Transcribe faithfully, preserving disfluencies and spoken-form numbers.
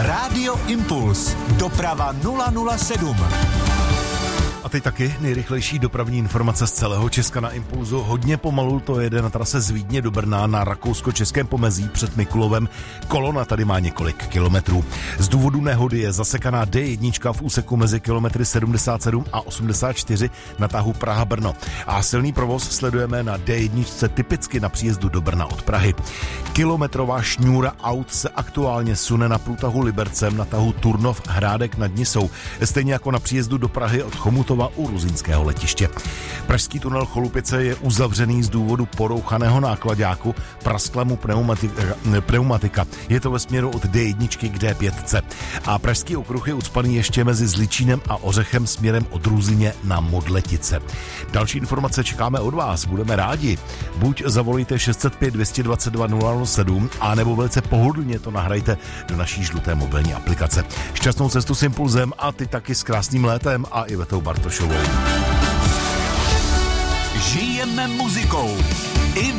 Rádio Impuls. Doprava nula nula sedm. A teď taky nejrychlejší dopravní informace z celého Česka na Impulzu. Hodně pomalu to jede na trase z Vídně do Brna na rakousko-českém pomezí před Mikulovem. Kolona tady má několik kilometrů. Z důvodu nehody je zasekaná D jedna v úseku mezi kilometry sedmdesát sedm a osmdesát čtyři na tahu Praha-Brno. A silný provoz sledujeme na D jedna typicky na příjezdu do Brna od Prahy. Kilometrová šňůra aut se aktuálně sune na průtahu Libercem na tahu Turnov Hrádek nad Nisou. Stejně jako na příjezdu do Prahy od Chomutova u Ruzínského letiště. Pražský tunel Cholupice je uzavřený z důvodu porouchaného náklaďáku, praskla mu pneumatika, pneumatika. Je to ve směru od D jedna k D pět. A pražský okruh je ucpaný ještě mezi Zličínem a Ořechem směrem od Ruzyně na Modletice. Další informace čekáme od vás, budeme rádi. Buď zavolejte šest set pět, dvě stě dvacet dva, nula nula sedm, a nebo velice pohodlně to nahrajte do naší žluté mobilní aplikace. Šťastnou cestu s Impulzem a ty taky s krásným létem a Ivetou Bartošovou. Žijeme muzikou. I